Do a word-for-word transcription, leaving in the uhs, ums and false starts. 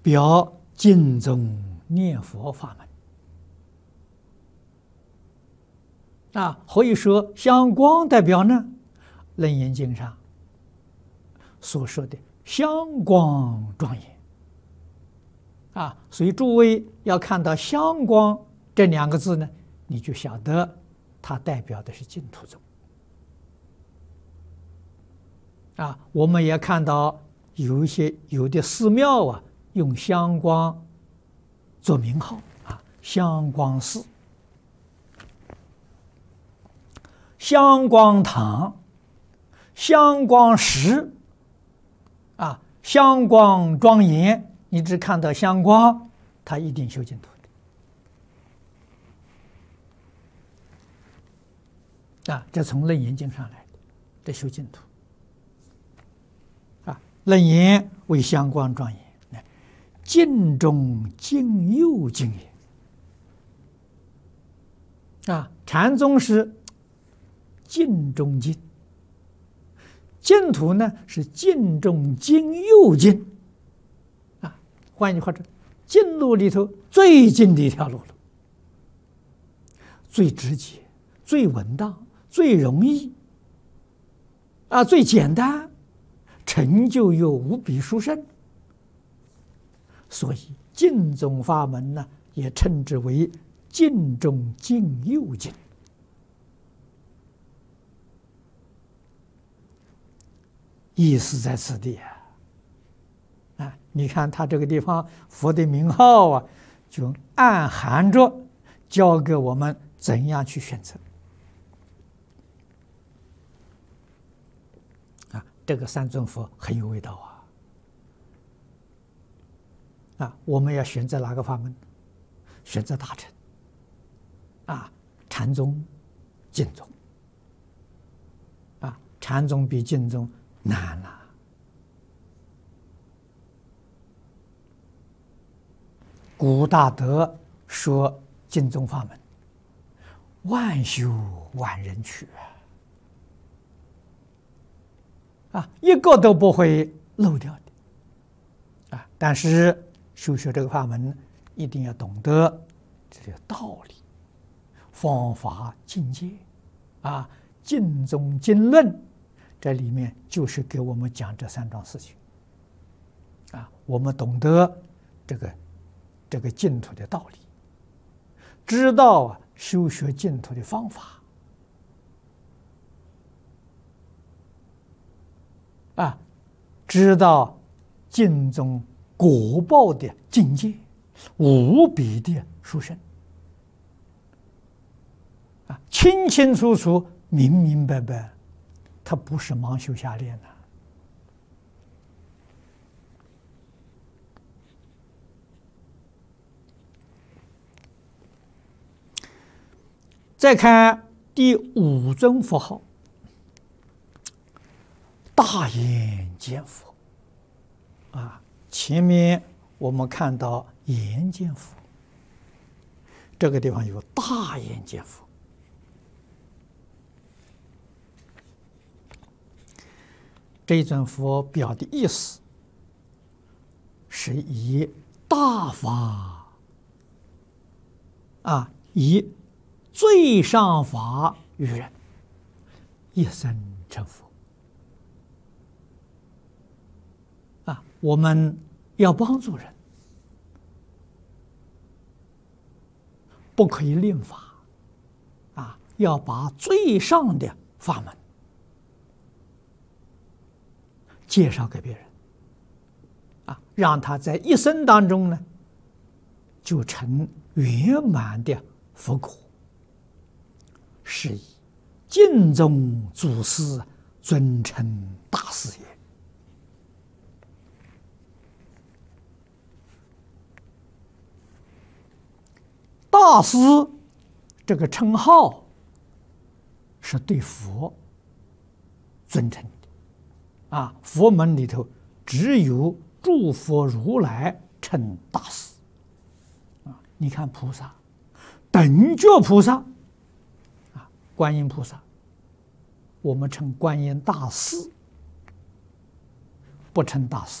表敬宗念佛法门。啊，何以说香光代表呢？楞严经上所说的香光庄严。啊，所以诸位要看到香光这两个字呢，你就晓得它代表的是净土宗。啊，我们也看到有一些有的寺庙啊，用香光做名号啊，香光寺、香光堂、香光石啊，香光庄严。你只看到香光，他一定修净土的啊，这从楞严经上来的，这修净土啊。楞严为香光庄严，净中净又净也啊。禅宗是净中净，净土呢是净中净又净。换句话说，净路里头最近的一条路了，最直接、最稳当、最容易，啊，最简单，成就又无比殊胜。所以净宗法门呢，也称之为净中净又净。意思在此地啊。啊，你看他这个地方佛的名号啊，就暗含着教给我们怎样去选择。啊，这个三尊佛很有味道啊！啊，我们要选择哪个法门？选择大乘。啊，禅宗、净宗。啊，禅宗比净宗难了。古大德说净宗法门，万修万人去啊！啊，一个都不会漏掉的啊！但是修学这个法门，一定要懂得这个道理、方法、境界啊！净宗经论这里面就是给我们讲这三桩事情啊！我们懂得这个。这个净土的道理，知道啊修学净土的方法，啊，知道净宗果报的境界，无比的殊胜，啊，清清楚楚、明明白白，他不是盲修瞎练的。再看第五尊佛号，大眼见佛啊。前面我们看到眼见佛，这个地方有大眼见佛。这一尊佛表的意思是以大法啊，以最上法于人，一生成佛啊！我们要帮助人，不可以吝法啊！要把最上的法门介绍给别人啊，让他在一生当中呢，就成圆满的佛果。是以净宗祖师尊称大师也。大师这个称号是对佛尊称的啊，佛门里头只有诸佛如来称大师啊。你看菩萨，等觉菩萨。观音菩萨，我们称观音大士，不称大师。